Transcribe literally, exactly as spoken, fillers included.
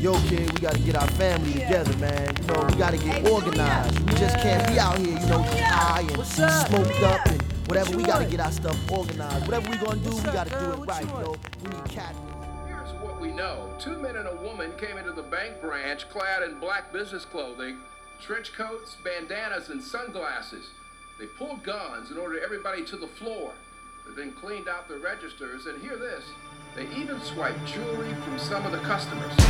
yo, kid, we gotta get our family together, man. You know, we gotta get organized. We just can't be out here, you know, high and smoked up and whatever. We gotta get our stuff organized. Whatever we gonna do, we gotta do it right, you know. We need cat. Here's what we know. Two men and a woman came into the bank branch clad in black business clothing, trench coats, bandanas, and sunglasses. They pulled guns and ordered everybody to the floor. They then cleaned out the registers, and hear this, they even swiped jewelry from some of the customers.